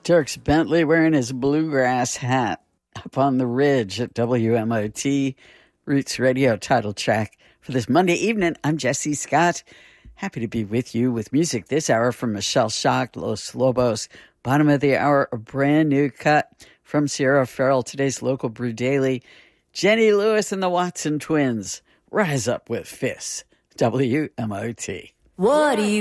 Dierks Bentley wearing his bluegrass hat up on the ridge at WMOT Roots Radio title track for this Monday evening. I'm Jesse Scott. Happy to be with you with music this hour from Michelle Shock, Los Lobos. Bottom of the hour, a brand new cut from Sierra Farrell, today's local brew daily. Jenny Lewis and the Watson Twins, Rise Up with Fists, WMOT. What do you